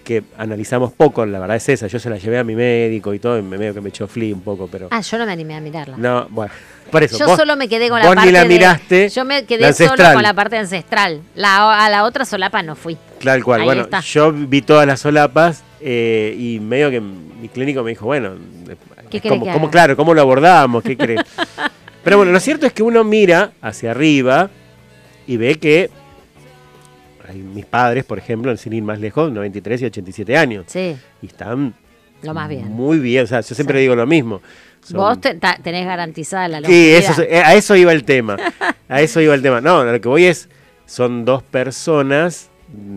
que analizamos poco, la verdad es esa. Yo se la llevé a mi médico y todo, y medio que me choflí un poco, pero... Yo no me animé a mirarla. No, bueno, por eso. Yo solo me quedé con la vos parte ni la miraste, yo me la quedé solo ancestral. con la parte ancestral. A la otra solapa no fui. Tal cual. Ahí Bueno, está. yo vi todas las solapas y medio que mi clínico me dijo, bueno, ¿Qué querés que haga? claro, ¿cómo lo abordamos? ¿Qué crees? Pero bueno, lo cierto es que uno mira hacia arriba y ve que mis padres, por ejemplo, sin ir más lejos, 93 y 87 años. Sí, Y están lo más bien. muy bien. O sea, yo siempre Sí. digo lo mismo. Vos tenés garantizada la Sí, longevidad. a eso iba el tema. A eso iba el tema. No, lo que voy es, son dos personas,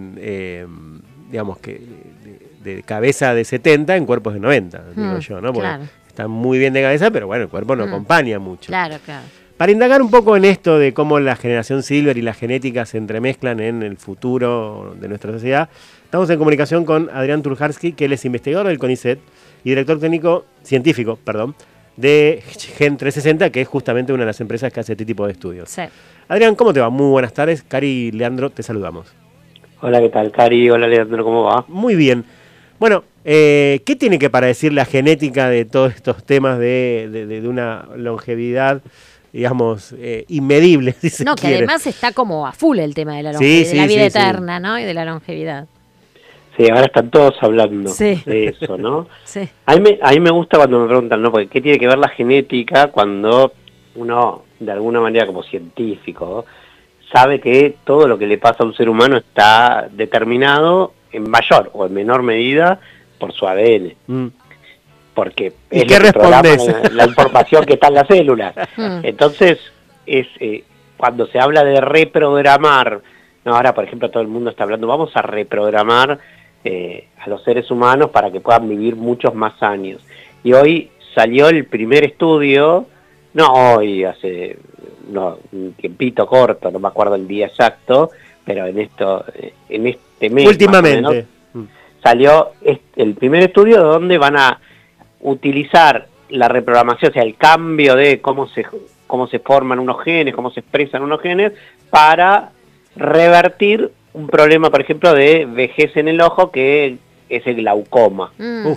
digamos, que de cabeza de 70 en cuerpos de 90, digo yo, ¿no? Porque Claro. están muy bien de cabeza, pero bueno, el cuerpo no acompaña mucho. Claro, claro. Para indagar un poco en esto de cómo la generación Silver y la genética se entremezclan en el futuro de nuestra sociedad, estamos en comunicación con Adrián Turjarski, que él es investigador del CONICET y director científico, de Gen 360, que es justamente una de las empresas que hace este tipo de estudios. Sí. Adrián, ¿cómo te va? Muy buenas tardes. Cari y Leandro, te saludamos. Hola, ¿qué tal, Cari? Hola, Leandro, ¿cómo va? Muy bien. Bueno, ¿qué tiene que para decir la genética de todos estos temas de una longevidad, digamos, inmedible, si se No, que quiere? además está como a full el tema de la, Sí, de la sí, vida sí, eterna, ¿no? Y de la longevidad. Sí, ahora están todos hablando Sí. de eso, ¿no? Sí. A mí me gusta cuando me preguntan, ¿no? Porque ¿qué tiene que ver la genética cuando uno, de alguna manera como científico, sabe que todo lo que le pasa a un ser humano está determinado en mayor o en menor medida por su ADN? Porque ¿Y es qué lo que programa respondés? la información que está en las células. Mm. Entonces, cuando se habla de reprogramar, no, ahora por ejemplo todo el mundo está hablando, vamos a reprogramar a los seres humanos para que puedan vivir muchos más años. Y hoy salió el primer estudio, no hoy, hace un tiempito corto, no me acuerdo el día exacto, pero en este mes Últimamente. más o menos, salió el primer estudio donde van a utilizar la reprogramación, o sea, el cambio de cómo se forman unos genes, cómo se expresan unos genes, para revertir un problema, por ejemplo, de vejez en el ojo, que es el glaucoma.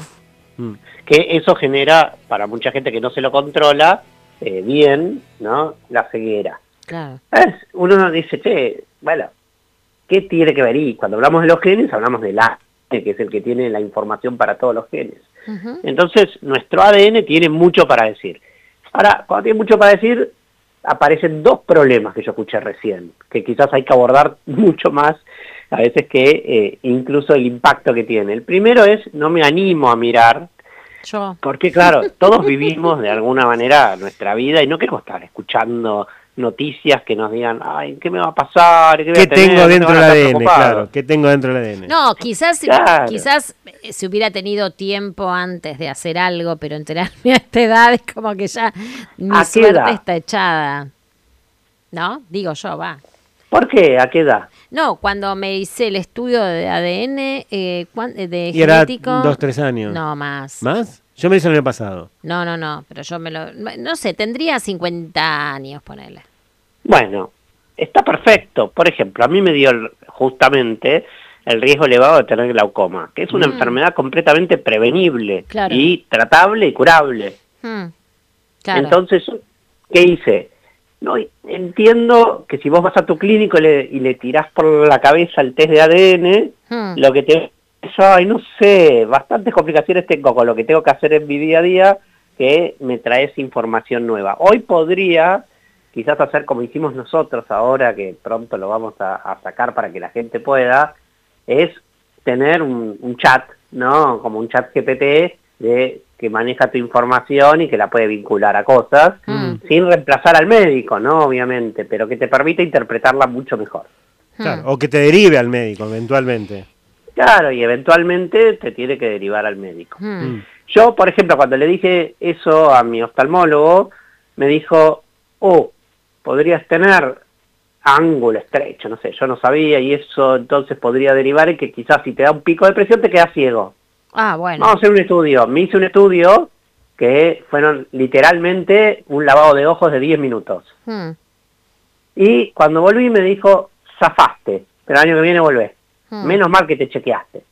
Que eso genera, para mucha gente que no se lo controla bien, ¿no?, la ceguera. Claro. Uno dice, che, bueno, ¿qué tiene que ver? Y cuando hablamos de los genes, hablamos del ADN, que es el que tiene la información para todos los genes. Entonces, nuestro ADN tiene mucho para decir. Ahora, cuando tiene mucho para decir, aparecen dos problemas que yo escuché recién, que quizás hay que abordar mucho más a veces que incluso el impacto que tiene. El primero es, no me animo a mirar, porque claro, todos vivimos de alguna manera nuestra vida y no queremos estar escuchando noticias que nos digan, ay, ¿qué me va a pasar? ¿Qué voy a ¿Qué tener? tengo ¿No te dentro van del a estar ADN? preocupados? Claro, ¿qué tengo dentro del ADN? No, quizás si hubiera tenido tiempo antes de hacer algo, pero enterarme a esta edad es como que ya mi ¿A qué suerte edad? está echada. ¿No? Digo yo, va. ¿Por qué? ¿A qué edad? No, cuando me hice el estudio de ADN, de Y era genético... 2, 3 años. No, más. ¿Más? Yo me hice el año pasado. No, pero yo no sé, tendría 50 años, ponele. Bueno, está perfecto. Por ejemplo, a mí me dio justamente el riesgo elevado de tener glaucoma, que es una enfermedad completamente prevenible, Claro. y tratable y curable. Claro. Entonces, ¿qué hice? No, entiendo que si vos vas a tu clínico y le tirás por la cabeza el test de ADN, lo que te... Ay, no sé, bastantes complicaciones tengo con lo que tengo que hacer en mi día a día, que me traes información nueva. Hoy podría quizás hacer como hicimos nosotros ahora, que pronto lo vamos a sacar para que la gente pueda, es tener un chat, ¿no? Como un chat GPT que maneja tu información y que la puede vincular a cosas, sin reemplazar al médico, ¿no? Obviamente, pero que te permite interpretarla mucho mejor. Claro, o que te derive al médico eventualmente. Claro, y eventualmente te tiene que derivar al médico. Yo, por ejemplo, cuando le dije eso a mi oftalmólogo, me dijo, podrías tener ángulo estrecho, no sé, yo no sabía, y eso entonces podría derivar en que quizás si te da un pico de presión te quedas ciego. Ah, bueno. Vamos a hacer un estudio. Me hice un estudio que fueron literalmente un lavado de ojos de 10 minutos. Y cuando volví me dijo, zafaste, pero el año que viene volvés. Menos mal que te chequeaste.